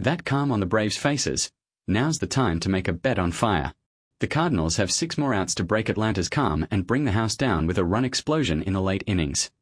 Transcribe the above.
That calm on the Braves' faces. Now's the time to make a bet on fire. The Cardinals have 6 more outs to break Atlanta's calm and bring the house down with a run explosion in the late innings.